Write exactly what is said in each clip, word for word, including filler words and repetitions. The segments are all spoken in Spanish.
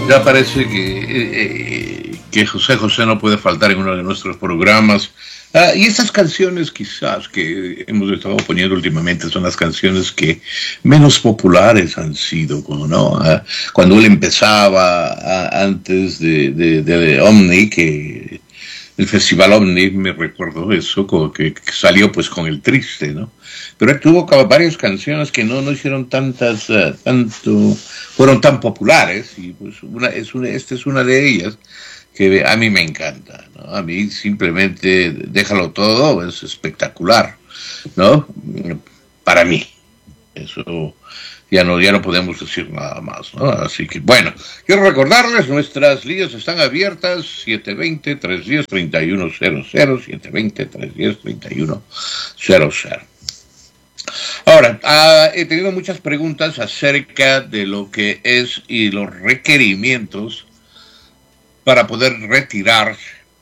Ya parece que, eh, que José José no puede faltar en uno de nuestros programas. Ah, y estas canciones quizás que hemos estado poniendo últimamente son las canciones que menos populares han sido, ¿no? Ah, cuando él empezaba, ah, antes de, de, de Omni, que el Festival Omni, me recuerdo eso, como que, que salió pues con el Triste, ¿no? Pero él tuvo varias canciones que no, no hicieron tantas, uh, tanto, fueron tan populares, y pues una, es una, esta es una de ellas que a mí me encanta, ¿no? A mí simplemente Déjalo Todo es espectacular, ¿no? Para mí, eso ya no, ya no podemos decir nada más, ¿no? Así que, bueno, quiero recordarles, nuestras líneas están abiertas, siete dos cero, tres uno cero, tres uno cero cero, siete dos cero, tres uno cero, tres uno cero cero. Ahora, uh, he tenido muchas preguntas acerca de lo que es y los requerimientos para poder retirarse.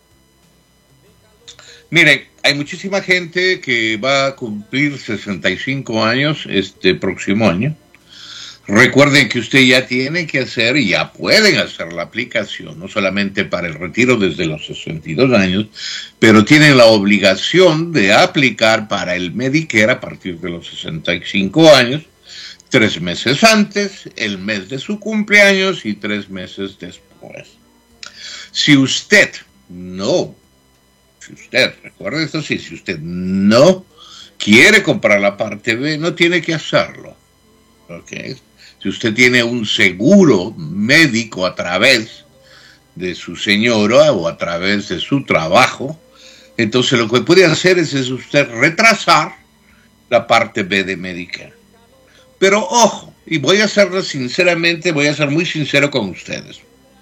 Mire, hay muchísima gente que va a cumplir sesenta y cinco años este próximo año. Recuerden que usted ya tiene que hacer, y ya pueden hacer la aplicación, no solamente para el retiro desde los sesenta y dos años, pero tienen la obligación de aplicar para el Medicare a partir de los sesenta y cinco años, tres meses antes, el mes de su cumpleaños y tres meses después. Si usted no, si usted, recuerde esto sí, si usted no quiere comprar la parte B, no tiene que hacerlo, ¿ok? Si usted tiene un seguro médico a través de su señora o a través de su trabajo, entonces lo que puede hacer es, es usted retrasar la parte B de Medicare. Pero ojo, y voy a serlo sinceramente, voy a ser muy sincero con ustedes.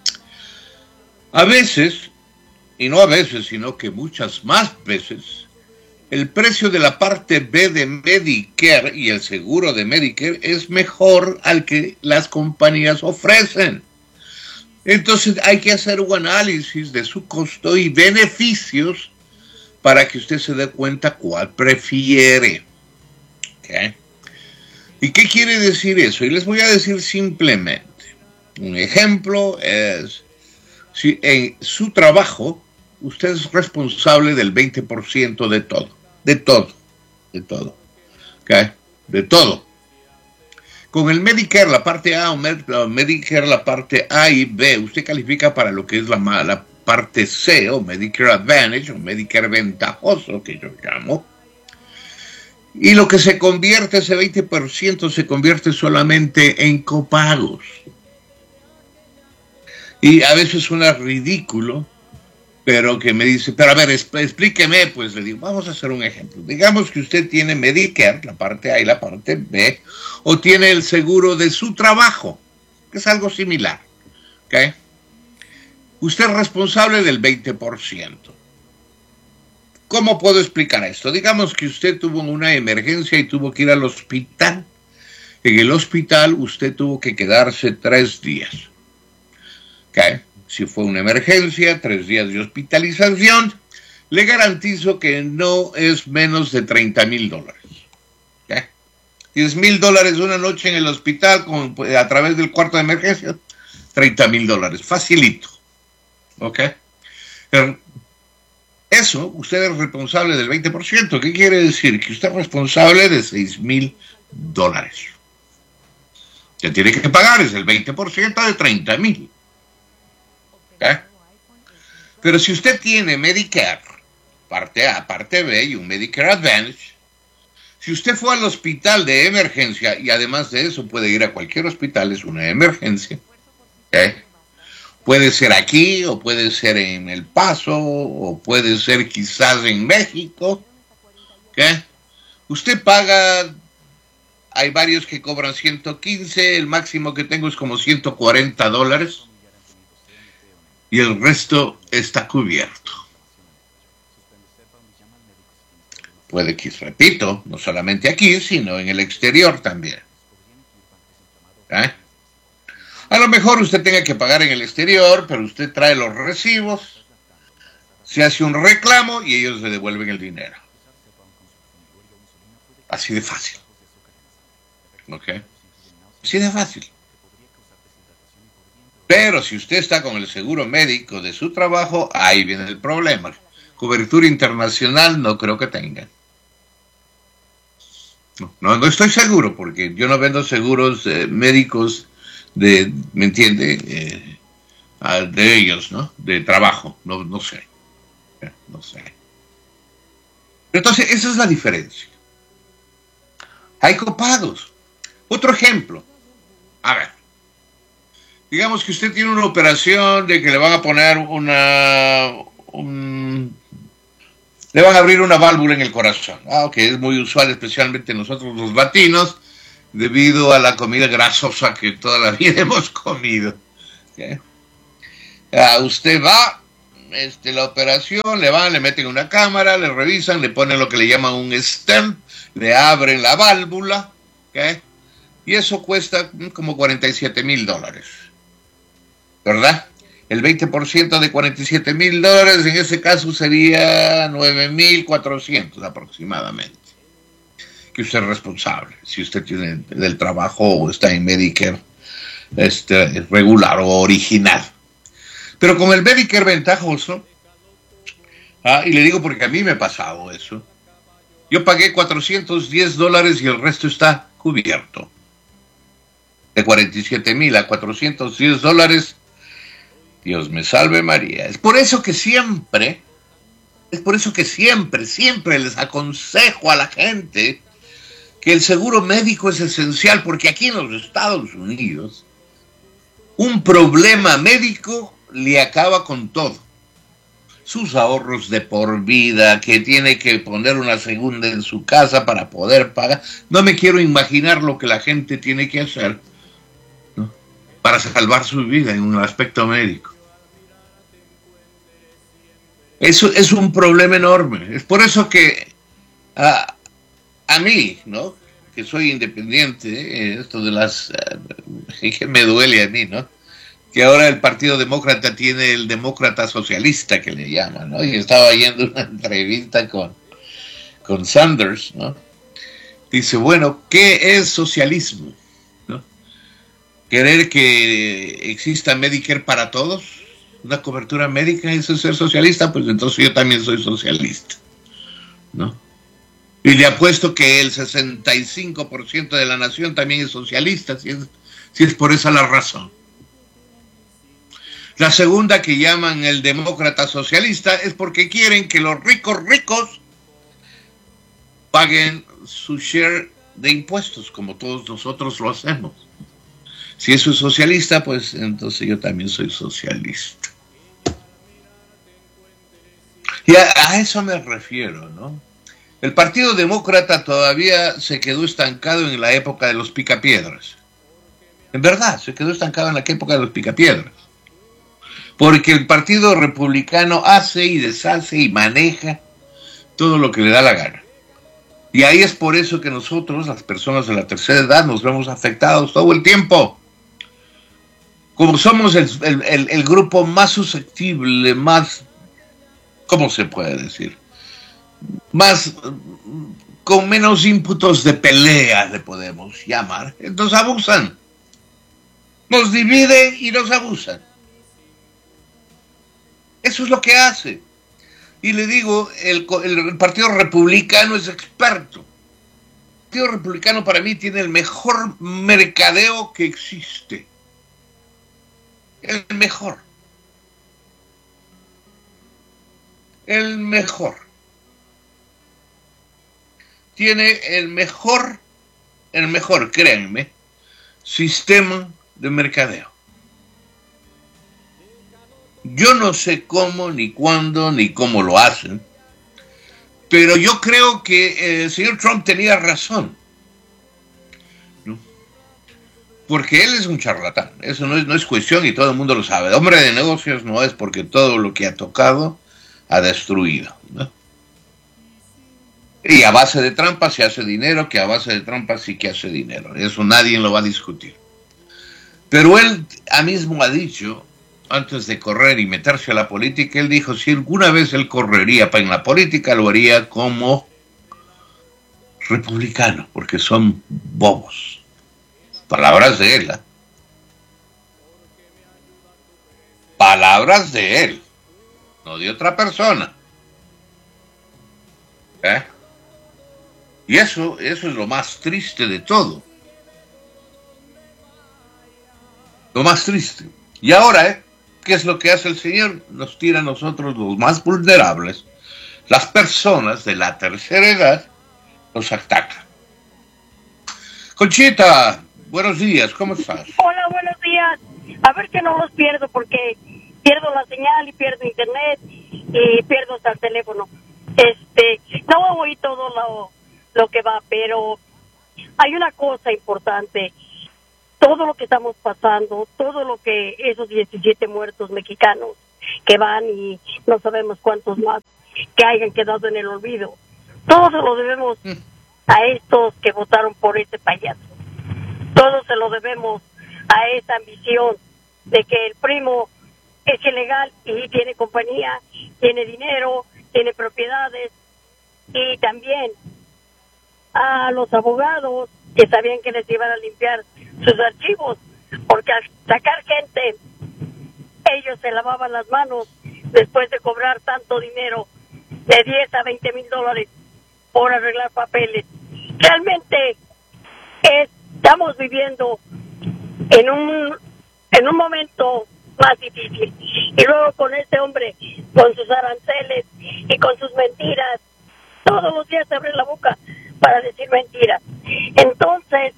A veces, y no a veces, sino que muchas más veces, el precio de la parte B de Medicare y el seguro de Medicare es mejor al que las compañías ofrecen. Entonces hay que hacer un análisis de su costo y beneficios para que usted se dé cuenta cuál prefiere. ¿Okay? ¿Y qué quiere decir eso? Y les voy a decir simplemente. Un ejemplo es, si en su trabajo usted es responsable del veinte por ciento de todo. De todo, de todo, ¿okay? De todo. Con el Medicare, la parte A o Medicare, la parte A y B, usted califica para lo que es la, la parte C o Medicare Advantage o Medicare ventajoso, que yo llamo. Y lo que se convierte, ese veinte por ciento se convierte solamente en copagos. Y a veces suena ridículo, pero que me dice, pero a ver, explíqueme, pues le digo, vamos a hacer un ejemplo. Digamos que usted tiene Medicare, la parte A y la parte B, o tiene el seguro de su trabajo, que es algo similar, ¿ok? Usted es responsable del veinte por ciento. ¿Cómo puedo explicar esto? Digamos que usted tuvo una emergencia y tuvo que ir al hospital. En el hospital usted tuvo que quedarse tres días, ¿ok? Si fue una emergencia, tres días de hospitalización, le garantizo que no es menos de treinta mil dólares. ¿Okay? diez mil dólares una noche en el hospital con, a través del cuarto de emergencia, treinta mil dólares, facilito. ¿Ok? Pero eso, usted es responsable del veinte por ciento. ¿Qué quiere decir? Que usted es responsable de seis mil dólares. Que tiene que pagar es el veinte por ciento de treinta mil. ¿Okay? Pero si usted tiene Medicare, parte A, parte B y un Medicare Advantage, si usted fue al hospital de emergencia, y además de eso puede ir a cualquier hospital, es una emergencia, ¿okay? Puede ser aquí, o puede ser en El Paso, o puede ser quizás en México, ¿okay? Usted paga, hay varios que cobran ciento quince, el máximo que tengo es como ciento cuarenta dólares, y el resto está cubierto. Puede que, repito, no solamente aquí, sino en el exterior también. ¿Eh? A lo mejor usted tenga que pagar en el exterior, pero usted trae los recibos, se hace un reclamo y ellos le devuelven el dinero. Así de fácil. ¿Ok? Así de fácil. Pero si usted está con el seguro médico de su trabajo, ahí viene el problema. Cobertura internacional no creo que tenga. No, no, no estoy seguro porque yo no vendo seguros eh, médicos de, ¿me entiende? Eh, de ellos, ¿no? De trabajo, no, no sé. No sé. Entonces, esa es la diferencia. Hay copagos. Otro ejemplo. A ver. Digamos que usted tiene una operación de que le van a poner una... Un, le van a abrir una válvula en el corazón. Ah, ok, es muy usual, especialmente nosotros los latinos, debido a la comida grasosa que toda la vida hemos comido. ¿Okay? Ah, usted va, este, la operación, le van, le meten una cámara, le revisan, le ponen lo que le llaman un stent, le abren la válvula, ¿okay? Y eso cuesta como cuarenta y siete mil dólares, ¿verdad? El veinte por ciento de cuarenta y siete mil dólares en ese caso sería nueve mil cuatrocientos aproximadamente. Que usted es responsable, si usted tiene del trabajo o está en Medicare este, regular o original. Pero con el Medicare ventajoso, ah, y le digo porque a mí me ha pasado eso, yo pagué cuatrocientos diez dólares y el resto está cubierto. De cuarenta y siete mil a cuatrocientos diez dólares, Dios me salve María. Es por eso que siempre, es por eso que siempre, siempre les aconsejo a la gente que el seguro médico es esencial, porque aquí en los Estados Unidos, un problema médico le acaba con todo. Sus ahorros de por vida, que tiene que poner una segunda en su casa para poder pagar. No me quiero imaginar lo que la gente tiene que hacer, ¿no?, para salvar su vida en un aspecto médico. Eso es un problema enorme. Es por eso que a, a mí, ¿no?, que soy independiente, eh, esto de las... Eh, que me duele a mí, ¿no?, que ahora el Partido Demócrata tiene el demócrata socialista que le llaman, ¿no? Y estaba yendo una entrevista con, con Sanders, ¿no? Dice, bueno, ¿qué es socialismo? ¿No? ¿Querer que exista Medicare para todos? ¿Una cobertura médica? ¿Eso es ser socialista? Pues entonces yo también soy socialista, ¿no? Y le apuesto que el sesenta y cinco por ciento de la nación también es socialista, si es, si es por esa la razón. La segunda, que llaman el demócrata socialista, es porque quieren que los ricos ricos paguen su share de impuestos, como todos nosotros lo hacemos. Si eso es socialista, pues entonces yo también soy socialista. Y a, a eso me refiero, ¿no? El Partido Demócrata todavía se quedó estancado en la época de los picapiedras. En verdad, se quedó estancado en la época de los picapiedras. Porque el Partido Republicano hace y deshace y maneja todo lo que le da la gana. Y ahí es por eso que nosotros, las personas de la tercera edad, nos vemos afectados todo el tiempo. Como somos el, el, el, el grupo más susceptible, más, ¿cómo se puede decir? Más, con menos ímpetos de pelea, le podemos llamar. Entonces abusan. Nos divide y nos abusan. Eso es lo que hace. Y le digo, el, el Partido Republicano es experto. El Partido Republicano para mí tiene el mejor mercadeo que existe. El mejor. El mejor. Tiene el mejor, el mejor, créanme, sistema de mercadeo. Yo no sé cómo, ni cuándo, ni cómo lo hacen, pero yo creo que el señor Trump tenía razón, ¿no? Porque él es un charlatán, eso no es, no es cuestión y todo el mundo lo sabe. El hombre de negocios no es, porque todo lo que ha tocado ha destruido, ¿no? Y a base de trampas se hace dinero, que a base de trampas sí que hace dinero, eso nadie lo va a discutir. Pero él mismo ha dicho, antes de correr y meterse a la política, él dijo, si alguna vez él correría en la política, lo haría como republicano, porque son bobos. Palabras de él, ¿eh? palabras de él, no de otra persona. ¿Eh? Y eso, eso es lo más triste de todo. Lo más triste. Y ahora, ¿eh? ¿Qué es lo que hace el Señor? Nos tira a nosotros, los más vulnerables, las personas de la tercera edad, nos ataca. Conchita, buenos días, ¿cómo estás? Hola, buenos días. A ver que no los pierdo porque pierdo la señal y pierdo internet y pierdo hasta el teléfono. Este, no oí todo lo, lo que va, pero hay una cosa importante. Todo lo que estamos pasando, todo lo que esos diecisiete muertos mexicanos que van y no sabemos cuántos más que hayan quedado en el olvido, todo se lo debemos a estos que votaron por este payaso. Todo se lo debemos a esa ambición de que el primo es ilegal y tiene compañía, tiene dinero, tiene propiedades, y también a los abogados que sabían que les iban a limpiar sus archivos, porque al sacar gente, ellos se lavaban las manos después de cobrar tanto dinero, de diez a veinte mil dólares por arreglar papeles. Realmente es, estamos viviendo en un en un momento más difícil, y luego con este hombre, con sus aranceles y con sus mentiras, todos los días se abre la boca para decir mentiras. Entonces,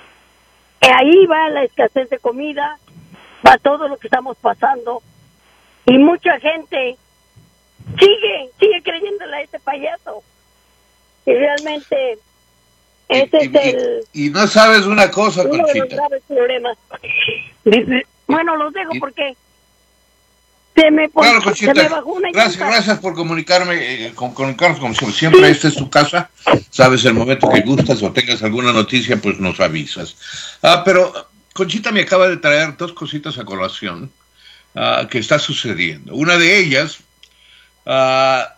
ahí va la escasez de comida, va todo lo que estamos pasando, y mucha gente sigue, sigue creyéndole a este payaso. Y realmente ese y, es el... Y, y no sabes una cosa, uno Conchita. de los graves problemas. Bueno, los dejo y, porque se me, pon, claro, Conchita, se me bajó una gracias, llanta. gracias por comunicarme, eh, con, comunicarnos como siempre. Sí. Esta es tu casa, sabes, el momento que gustas o tengas alguna noticia, pues nos avisas. Ah, pero Conchita me acaba de traer dos cositas a colación uh, que está sucediendo. Una de ellas, uh,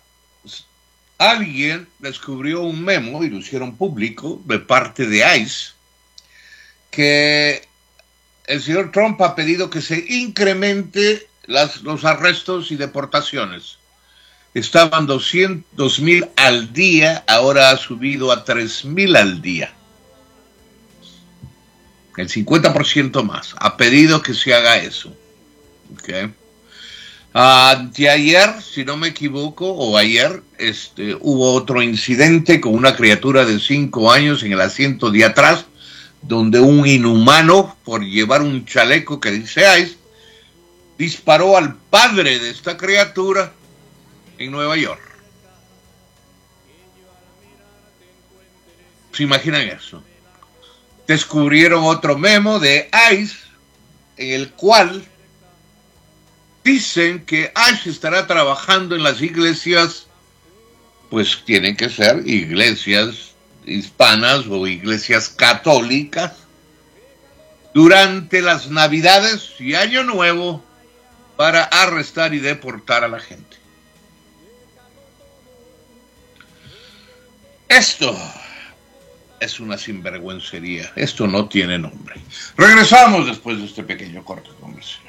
alguien descubrió un memo y lo hicieron público de parte de ICE, que el señor Trump ha pedido que se incremente las, los arrestos y deportaciones. Estaban doscientos mil al día, ahora ha subido a tres mil al día. El cincuenta por ciento más. Ha pedido que se haga eso. Okay. Anteayer, si no me equivoco, o ayer, este, hubo otro incidente con una criatura de cinco años en el asiento de atrás, donde un inhumano, por llevar un chaleco que dice ICE, disparó al padre de esta criatura en Nueva York. ¿Se imaginan eso? Descubrieron otro memo de ICE en el cual dicen que ICE estará trabajando en las iglesias, pues tienen que ser iglesias hispanas o iglesias católicas, durante las Navidades y Año Nuevo, para arrestar y deportar a la gente. Esto es una sinvergüencería. Esto no tiene nombre. Regresamos después de este pequeño corte comercial.